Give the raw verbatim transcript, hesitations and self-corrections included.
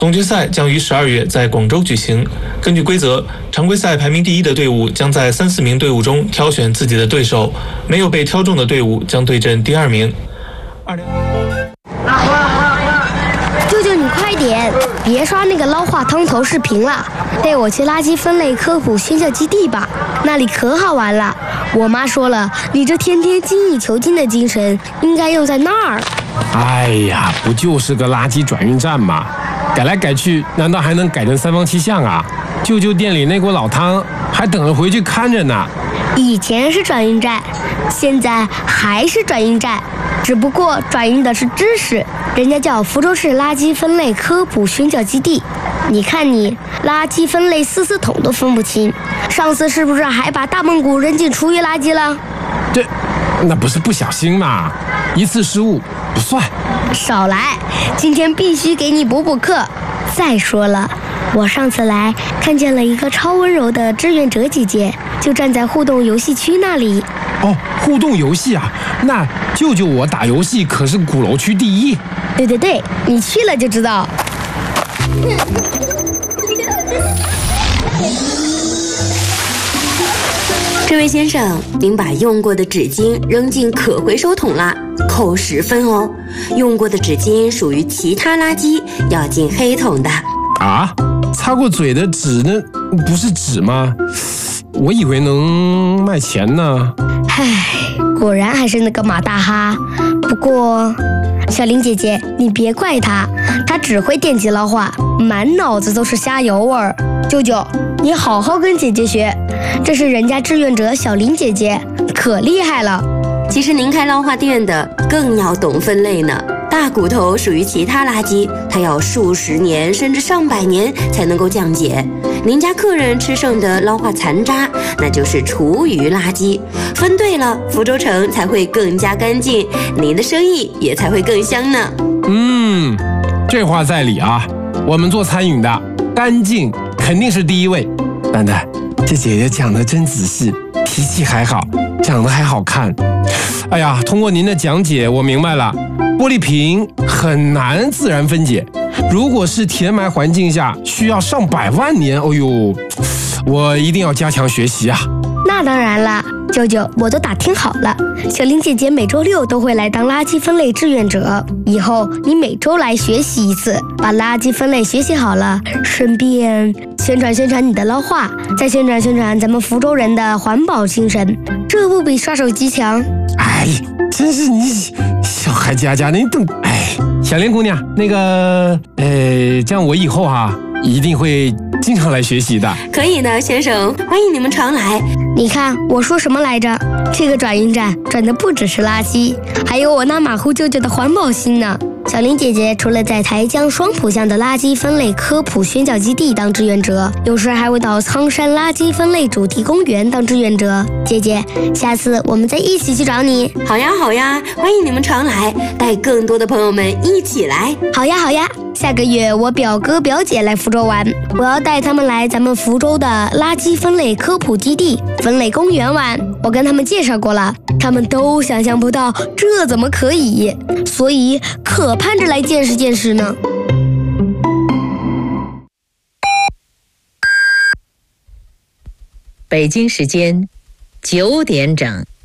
总决赛将于十二月在广州举行。根据规则，常规赛排名第一的队伍将在三四名队伍中挑选自己的对手，没有被挑中的队伍将对阵第二名。 舅舅，你快点，别刷那个捞话汤头视频了，带我去垃圾分类科普宣教基地吧，那里可好玩了。我妈说了，你这天天精益求精的精神应该用在那儿。 哎呀，不就是个垃圾转运站吗？改来改去，难道还能改成三坊七巷啊？舅舅店里那锅老汤还等着回去看着呢。 以前是转运站，现在还是转运站，只不过转运的是知识，人家叫福州市垃圾分类科普宣教基地。你看你，垃圾分类四四桶都分不清，上次是不是还把大蒙古扔进厨余垃圾了？ 这，那不是不小心嘛，一次失误不算。 少来，今天必须给你补补课。再说了，我上次来看见了一个超温柔的志愿者姐姐，就站在互动游戏区那里。 哦，互动游戏啊，那舅舅我打游戏可是鼓楼区第一。 对对对，你去了就知道。 这位先生，您把用过的纸巾扔进可回收桶啦，扣十分哦。用过的纸巾属于其他垃圾，要进黑桶的。 啊，擦过嘴的纸呢？不是纸吗？我以为能卖钱呢。 唉，果然还是那个马大哈。不过，小林姐姐，你别怪他，他只会电击捞话，满脑子都是虾油味儿。舅舅，你好好跟姐姐学，这是人家志愿者小林姐姐，可厉害了。 其实您开捞话店的更要懂分类呢。大骨头属于其他垃圾，它要数十年甚至上百年才能够降解。您家客人吃剩的捞话残渣，那就是厨余垃圾。分对了，福州城才会更加干净，您的生意也才会更香呢。 嗯，这话在理啊。我们做餐饮的，干净肯定是第一位。蛋蛋，这姐姐讲的真仔细，脾气还好，长得还好看。哎呀，通过您的讲解，我明白了，玻璃瓶很难自然分解，如果是填埋环境下，需要上百万年。哦呦，我一定要加强学习啊！ 那当然了，舅舅，我都打听好了，小林姐姐每周六都会来当垃圾分类志愿者，以后你每周来学习一次，把垃圾分类学习好了，顺便宣传宣传你的捞话，再宣传宣传咱们福州人的环保精神，这不比刷手机强？ 哎，真是你小孩家家的，你懂？哎，小林姑娘，那个，呃，这样我以后哈、啊、一定会经常来学习的。 可以的，先生，欢迎你们常来。 你看我说什么来着？这个转运站转的不只是垃圾，还有我那马虎舅舅的环保心呢。小林姐姐除了在台江双浦乡的垃圾分类科普宣教基地当志愿者，有时还会到苍山垃圾分类主题公园当志愿者。姐姐，下次我们再一起去找你。 好呀好呀，欢迎你们常来，带更多的朋友们一起来。 好呀好呀，下个月我表哥表姐来福州玩，我要带他们来咱们福州的垃圾分类科普基地分类公园玩。我跟他们介绍过了，他们都想象不到这怎么可以，所以可盼着来见识见识呢。 北京时间九点整。